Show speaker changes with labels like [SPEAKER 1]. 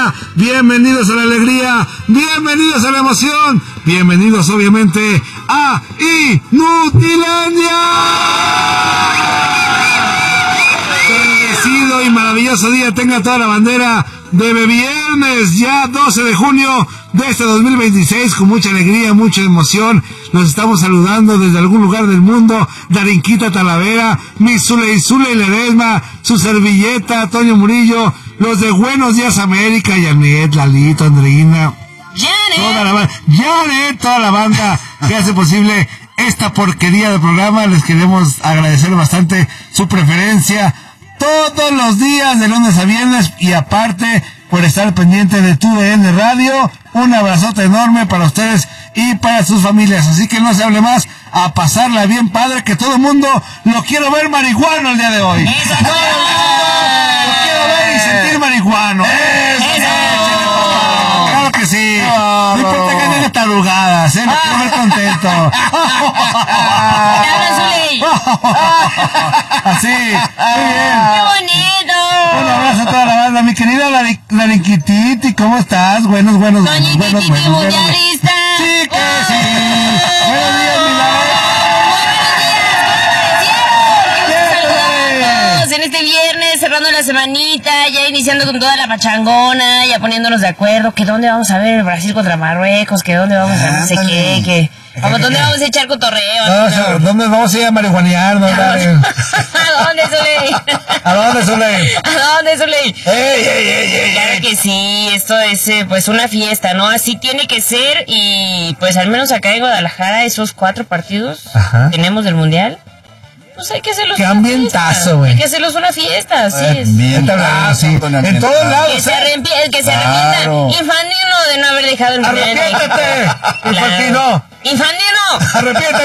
[SPEAKER 1] vida, bienvenidos a la alegría, bienvenidos a la emoción, bienvenidos obviamente a Inutilandia. Bendecido y maravilloso día tenga toda la bandera de viernes, ya 12 de junio de este 2026, con mucha alegría, mucha emoción. Los estamos saludando desde algún lugar del mundo. Darinquita Talavera, mi Zule Ledesma, su servilleta, Toño Murillo, los de Buenos Días América, Janet, Lalito, Andreina, toda la banda que hace posible esta porquería de programa. Les queremos agradecer bastante su preferencia todos los días, de lunes a viernes, y aparte por estar pendiente de TUDN Radio. Un abrazote enorme para ustedes y para sus familias. Así que no se hable más, a pasarla bien padre, que todo el mundo lo quiero ver marihuano el día de hoy. Lo quiero ver y sentir marihuano. Claro que sí. No importa que anden tarugadas, lo quiero ver contento. Así, muy bien.
[SPEAKER 2] ¡Qué bonito!
[SPEAKER 1] Un abrazo a toda la banda, mi querida Larinquititi, ¿cómo estás? Buenos.
[SPEAKER 2] Doñitititi mundialista.
[SPEAKER 1] Sí, que sí. Buenos días, mi
[SPEAKER 2] Saludos en este viernes, cerrando la semanita, ya iniciando con toda la pachangona, ya poniéndonos de acuerdo, que dónde vamos a ver Brasil contra Marruecos, que dónde vamos a no sé qué, que... ¿Dónde vamos a echar cotorreo?
[SPEAKER 1] No, ¿dónde vamos a ir a marihuanear? ¿No?
[SPEAKER 2] ¿A dónde, Zuley?
[SPEAKER 1] ¿A dónde, Zuley?
[SPEAKER 2] ¿A dónde, Zuley?
[SPEAKER 1] ¡Ey!
[SPEAKER 2] Claro que sí, esto es pues una fiesta, ¿no? Así tiene que ser, y pues al menos acá en Guadalajara esos 4 partidos tenemos del Mundial. Pues hay que hacerlos.
[SPEAKER 1] ¡Qué ambientazo, güey!
[SPEAKER 2] Hay que hacerlos una fiesta, así es.
[SPEAKER 1] Ambientazo, sí. En todos lados.
[SPEAKER 2] Que se arrepientan. Infantino de no haber dejado el Mundial.
[SPEAKER 1] ¡Arrepiéntete! Infantino.
[SPEAKER 2] ¡Infantino!
[SPEAKER 1] ¡Arrepiéntete!